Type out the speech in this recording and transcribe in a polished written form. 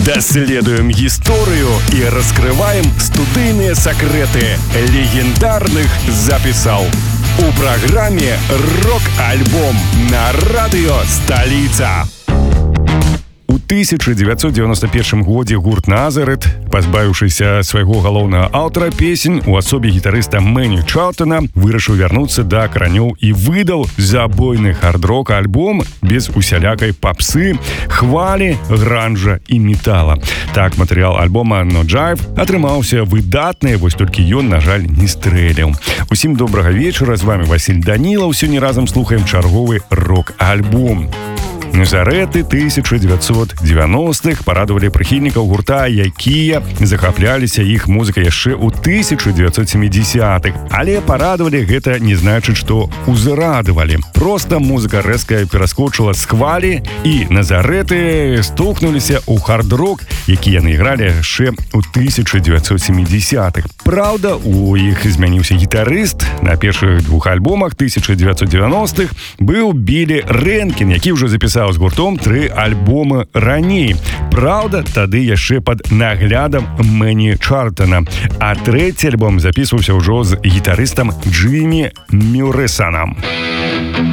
Даследуем гісторыю і раскрываем студыйныя сакрэты легендарных запісаў. У праграме «Рок-альбом» на радыё «Сталіца». У 1991 годзе гурт «Назарет», пазбавіўшыся свайго галоўнага аўтара песень у асобе гітарыста Мэні Чартона, вырашыў вярнуцца да каранёў і выдаў забойны хард-рок альбом без усялякай папсы, хвалі, гранжа і метала. Так матэрыял альбома «No Jive» атрымаўся выдатны, вось толькі ён, на жаль, не стрэліў. Усім добрага вечара, з вами Васіль Данілаў. Сёння разам слухаем чарговы рок-альбом. Назареты 1990-х парадавалі прыхільнікаў гурта, якія захапляліся іх музыкай яшчэ ў 1970-х. Але парадавалі гэта не значыць, што узрадавалі. Проста музыка рэзка пераскочыла з хвалі, і Назареты стукнуліся ў хард-рок, які яны ігралі яшчэ ў 1970-х. Праўда, у іх змяніўся гітарыст. На першых двух альбомах 1990-х быў Білі Рэнкін, які ўжо запісаў з гуртом 3 альбомы раней. Праўда, тады яшчэ пад наглядам Мэні Чартона. А трэці альбом запісваўся ўжо з гітарыстам Джимі Мюрресанам.